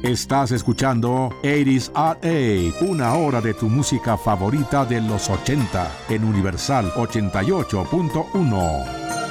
Estás escuchando 80s at 8, una hora de tu música favorita de los 80 en Universal 88.1.